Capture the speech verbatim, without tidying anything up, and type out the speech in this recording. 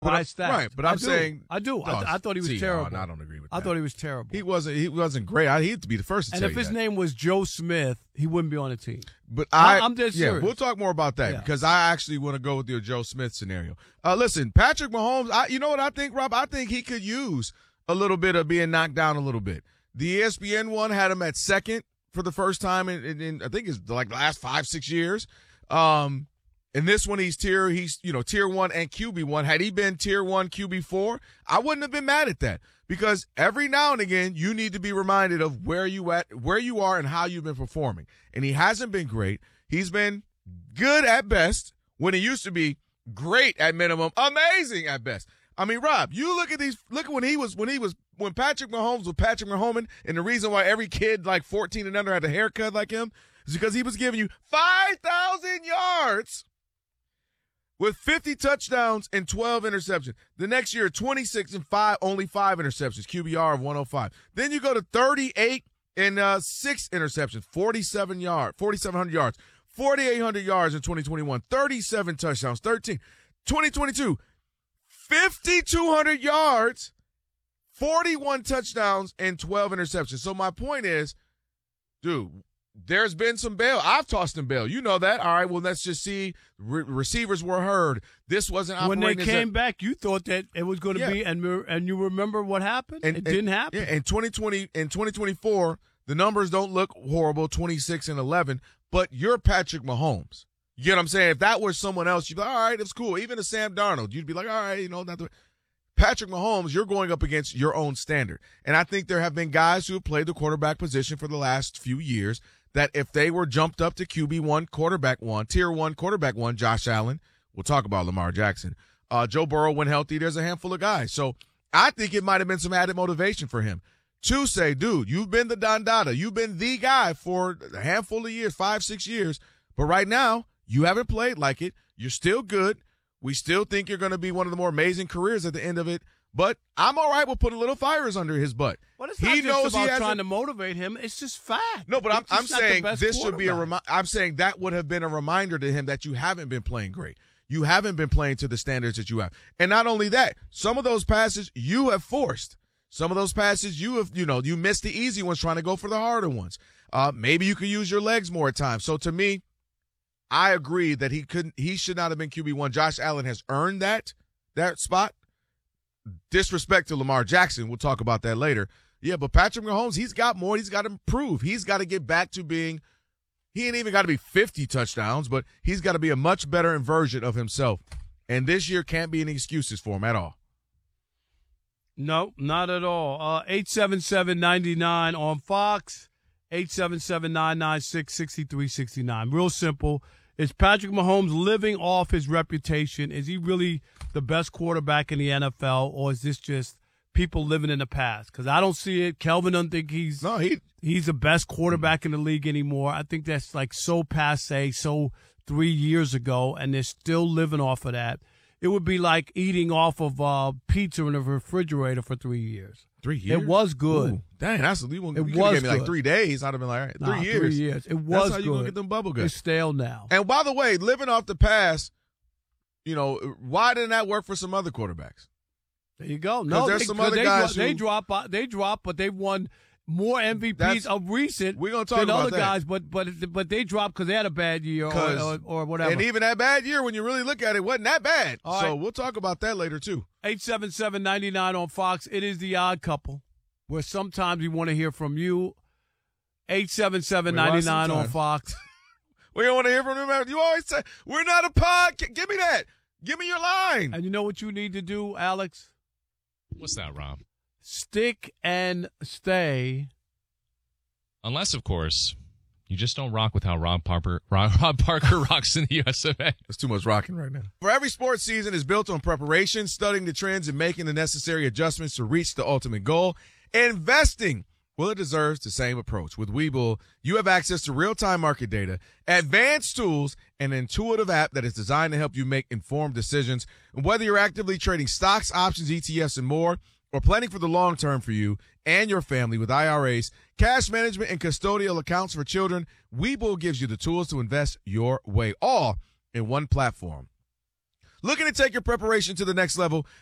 high stats. Right, but I'm I do. saying I do. I, no, I thought he was see, terrible. no, I don't agree with I that. thought he was terrible. He wasn't. He wasn't great. I hate to be the first to and tell if you his that. name was Joe Smith, he wouldn't be on the team. But I, I'm dead yeah, serious. we'll talk more about that Yeah. because I actually want to go with your Joe Smith scenario. Uh, listen, Patrick Mahomes. I, you know what I think, Rob? I think he could use a little bit of being knocked down a little bit. The E S P N one had him at second for the first time in, in, in I think it's like the last five, six years. Um, in this one, he's tier, he's, you know, tier one and Q B one. Had he been tier one, Q B four, I wouldn't have been mad at that because every now and again, you need to be reminded of where you at, where you are and how you've been performing. And he hasn't been great. He's been good at best when he used to be great at minimum, amazing at best. I mean, Rob, you look at these, look at when he was, when he was, when Patrick Mahomes was Patrick Mahomes, and the reason why every kid like fourteen and under had a haircut like him is because he was giving you five thousand yards with fifty touchdowns and twelve interceptions. The next year, twenty-six and five, only five interceptions, Q B R of one oh five. Then you go to thirty-eight and uh, six interceptions, forty-seven yards, forty-seven hundred yards, forty-eight hundred yards in twenty twenty-one, thirty-seven touchdowns, thirteen. twenty twenty-two, fifty-two hundred yards, forty-one touchdowns, and twelve interceptions. So my point is, dude, there's been some bail. I've tossed him bail. You know that. All right, well, let's just see. Re- receivers were heard. This wasn't when operating they as came a- back, you thought that it was going to Yeah. be, and and you remember what happened? And, it and- didn't happen. Yeah, in twenty twenty, in twenty twenty-four, the numbers don't look horrible, twenty-six and eleven, but you're Patrick Mahomes. You get what I'm saying? If that was someone else, you'd be like, all right, it's cool. Even a Sam Darnold, you'd be like, all right, you know, not the Patrick Mahomes, you're going up against your own standard. And I think there have been guys who have played the quarterback position for the last few years that if they were jumped up to Q B one, quarterback one, tier one, quarterback one, Josh Allen, we'll talk about Lamar Jackson, uh, Joe Burrow when healthy, there's a handful of guys. So I think it might have been some added motivation for him to say, dude, you've been the Don Dada. You've been the guy for a handful of years, five, six years. But right now, you haven't played like it. You're still good. We still think you're going to be one of the more amazing careers at the end of it. But I'm all right with putting little fires under his butt. Well, it's he not just knows about he has trying a- to motivate him. It's just fact. No, but I'm, He's I'm just not the saying best this should be a quarterback. remi- I'm saying that would have been a reminder to him that you haven't been playing great. You haven't been playing to the standards that you have. And not only that, some of those passes you have forced. Some of those passes you have, you know, you missed the easy ones trying to go for the harder ones. Uh, maybe you could use your legs more at times. So to me, I agree that he couldn't, he should not have been Q B one. Josh Allen has earned that, that spot. Disrespect to Lamar Jackson. We'll talk about that later. Yeah, but Patrick Mahomes, he's got more. He's got to improve. He's got to get back to being, he ain't even got to be fifty touchdowns, but he's got to be a much better version of himself. And this year can't be any excuses for him at all. No, not at all. Uh, eight seven seven, nine nine on Fox, eight seven seven, nine nine six, six three six nine. Real simple. Is Patrick Mahomes living off his reputation? Is he really the best quarterback in the N F L, or is this just people living in the past? Because I don't see it. Kelvin doesn't think he's No, he he's the best quarterback in the league anymore. I think that's like so passe, so three years ago, and they're still living off of that. It would be like eating off of uh, pizza in a refrigerator for three years. three years. It was good. Ooh, dang, that's you. It You was gave me like good. three days. I'd have been like, all right, three Nah, years. Three years. It was That's how you good. gonna get them bubble guts. It's stale now. And by the way, living off the past, you know, why didn't that work for some other quarterbacks? There you go. No, there's they, some 'cause other they, guys dro- they who- drop. uh, They drop, but they've won more M V Ps That's- of recent We're gonna talk than about other that. guys. But but but they dropped because they had a bad year or, 'Cause- or, or whatever. And even that bad year, when you really look at it, wasn't that bad. All so right. we'll talk about that later too. eight seven seven, nine nine on Fox. It is the odd couple, where sometimes we want to hear from you. eight seven seven, nine nine on sometimes. Fox. We don't want to hear from them. You always say we're not a pod. Give me that. Give me your line. And you know what you need to do, Alex? What's that, Rob? Stick and stay. Unless, of course, you just don't rock with how Rob Parker, Rob, Rob Parker rocks in the U S of A. There's too much rocking right now. For every sports season is built on preparation, studying the trends, and making the necessary adjustments to reach the ultimate goal. Investing, well, it deserves the same approach. With Webull, you have access to real-time market data, advanced tools, and an intuitive app that is designed to help you make informed decisions. And whether you're actively trading stocks, options, E T Fs, and more, or planning for the long term for you and your family with I R As, cash management, and custodial accounts for children, Webull gives you the tools to invest your way, all in one platform. Looking to take your preparation to the next level?